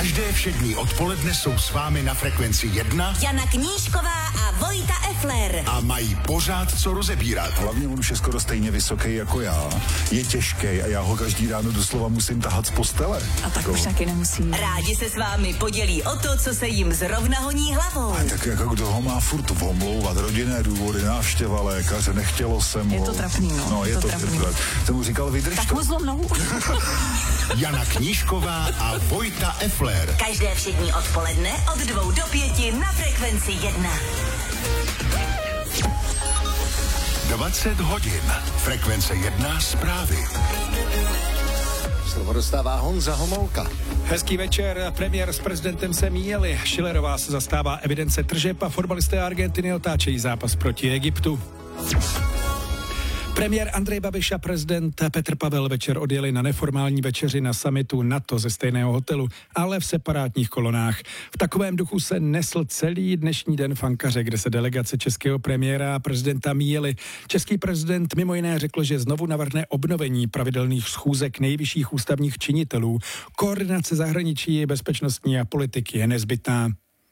Každé všední odpoledne jsou s vámi na Frekvenci 1 Jana Knížková a Vojta Effler. A mají pořád co rozebírat. Hlavně on už je skoro stejně vysoký jako já. Je těžký a já ho každý ráno doslova musím tahat z postele. A tak už taky nemusí. Rádi se s vámi podělí o to, co se jim zrovna honí hlavou. A tak jako kdo ho má furt omlouvat, rodinné důvody, návštěva lékaře, nechtělo se mu. Je to trapný, no. No, je to trapný. Jsem mu říkal, vydrž Tak to. mu zlom nohu. Jana Knížková a Vojta Effler. Každé všední odpoledne od 2 do 5 na Frekvenci 1. 20 hodin. Frekvence 1 zprávy. Slovo dostává Honza Homolka. Hezký večer, premiér s prezidentem se míjeli. Schillerová se zastává evidence tržeb a fotbalisté Argentiny otáčejí zápas proti Egyptu. Premiér Andrej Babiš a prezident Petr Pavel večer odjeli na neformální večeři na summitu NATO ze stejného hotelu, ale v separátních kolonách. V takovém duchu se nesl celý dnešní den v Ankaře, kde se delegace českého premiéra a prezidenta míjeli. Český prezident mimo jiné řekl, že znovu navrhne obnovení pravidelných schůzek nejvyšších ústavních činitelů. Koordinace zahraničí, bezpečnostní a politiky je nezbytná.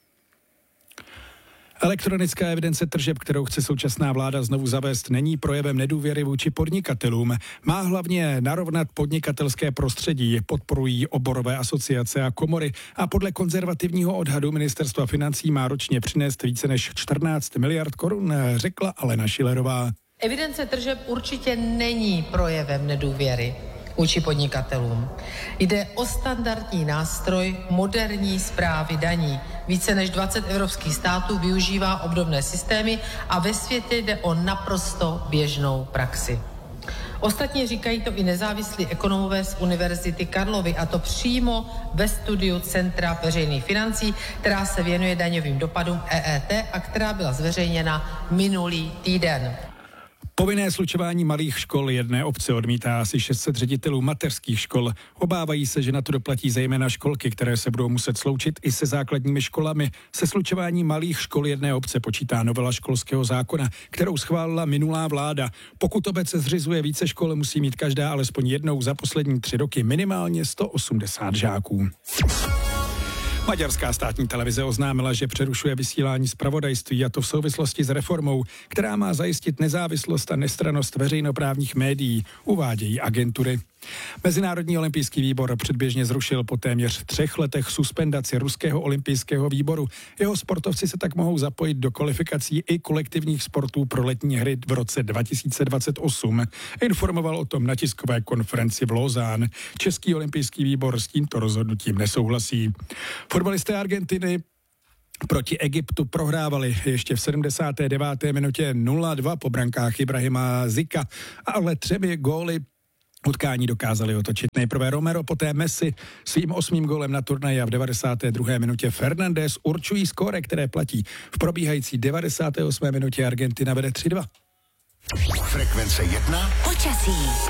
Elektronická evidence tržeb, kterou chce současná vláda znovu zavést, není projevem nedůvěry vůči podnikatelům. Má hlavně narovnat podnikatelské prostředí, podporují oborové asociace a komory a podle konzervativního odhadu ministerstva financí má ročně přinést více než 14 miliard korun, řekla Alena Schillerová. Evidence tržeb určitě není projevem nedůvěry vůči podnikatelům. Jde o standardní nástroj moderní správy daní. Více než 20 evropských států využívá obdobné systémy a ve světě jde o naprosto běžnou praxi. Ostatně říkají to i nezávislí ekonomové z Univerzity Karlovy, a to přímo ve studiu Centra veřejných financí, která se věnuje daňovým dopadům EET a která byla zveřejněna minulý týden. Povinné slučování malých škol jedné obce odmítá asi 600 ředitelů mateřských škol. Obávají se, že na to doplatí zejména školky, které se budou muset sloučit i se základními školami. Se slučování malých škol jedné obce počítá novela školského zákona, kterou schválila minulá vláda. Pokud obec zřizuje více škol, musí mít každá alespoň jednou za poslední 3 roky minimálně 180 žáků. Maďarská státní televize oznámila, že přerušuje vysílání zpravodajství, a to v souvislosti s reformou, která má zajistit nezávislost a nestrannost veřejnoprávních médií, uvádějí agentury. Mezinárodní olympijský výbor předběžně zrušil po téměř 3 letech suspendaci ruského olympijského výboru. Jeho sportovci se tak mohou zapojit do kvalifikací i kolektivních sportů pro letní hry v roce 2028. Informoval o tom na tiskové konferenci v Lausanne. Český olympijský výbor s tímto rozhodnutím nesouhlasí. Fotbalisté Argentiny proti Egyptu prohrávali ještě v 79. minutě 0-2 po brankách Ibrahima Zika, ale 3 góly utkání dokázali otočit. Nejprve Romero, poté Messi svým 8. gólem na turnaji a v 92. minutě Fernandes určují skóre, které platí. V probíhající 98. minutě Argentina vede 3-2. Frekvence 1. Počasí.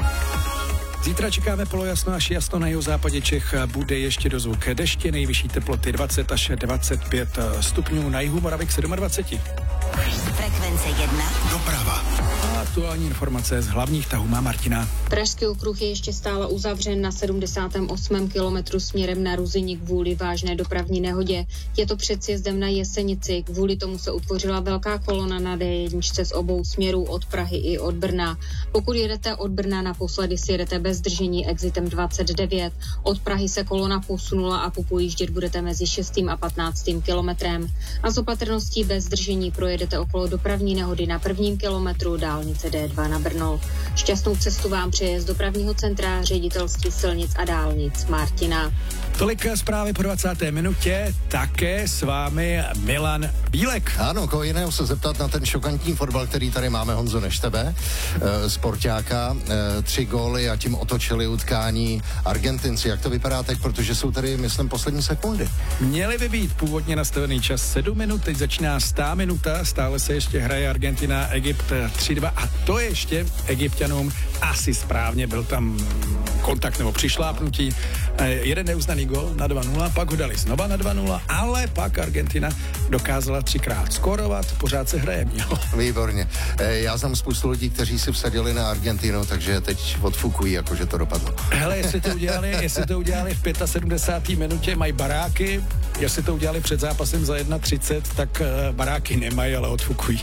Zítra čekáme polojasno až jasno, na jihozápadě Čech bude ještě dozvuk deště, nejvyšší teploty 20 až 25 stupňů, na jihu Moravy k 27. Frekvence 1. Doprava. Aktuální informace z hlavních tahů má Martina. Pražský okruh je ještě stále uzavřen na 78. kilometru směrem na Ruzyni kvůli vážné dopravní nehodě. Je to před sjezdem na Jesenici. Kvůli tomu se utvořila velká kolona na D1 z obou směrů od Prahy i od Brna. Pokud jedete od Brna naposledy, si jedete bez zdržení exitem 29. Od Prahy se kolona posunula a popojíždět budete mezi 6. a 15. kilometrem. A s opatrností bez zdržení projedete okolo dopravní nehody na 1. kilometru dálnice D2 na Brno. Šťastnou cestu vám přeje z dopravního centra Ředitelství silnic a dálnic Martina. Tolik zprávy po 20. minutě, také s vámi Milan Bílek. Ano, koho jiného se zeptat na ten šokantní fotbal, který tady máme, Honzo, než tebe, sportáka, 3 góly a tím otočili utkání Argentinci. Jak to vypadá teď, protože jsou tady, myslím, poslední sekundy? Měly by být původně nastavený čas 7 minut, teď začíná 100 minuta, stále se ještě hraje Argentina, Egypt 3-2 a to ještě Egypťanům asi správně, byl tam kontakt nebo přišlápnutí. Jeden neuznaný gol na 2-0, pak ho dali znova na 2-0, ale pak Argentina dokázala 3krát skórovat, pořád se hraje. Jo. Výborně. Já znám spoustu lidí, kteří si vsadili na Argentinu, takže teď odfukují, jakože to dopadlo. Hele, jestli to udělali v 75. minutě, mají baráky, jestli to udělali před zápasem za 1:30, tak baráky nemají, ale odfukují.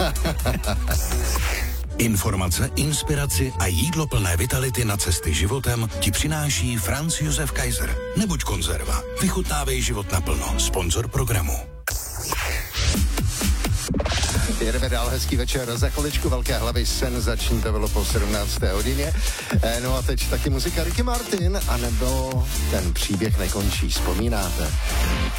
Informace, inspiraci a jídlo plné vitality na cesty životem ti přináší Franz Josef Kaiser. Nebuď konzerva. Vychutnávej život naplno. Sponzor programu. Jedeme dál, hezký večer, za chviličku Velké hlavy, senzační, to bylo po 17. hodině. No a teď taky muzika Ricky Martin, anebo Ten příběh nekončí, vzpomínáte?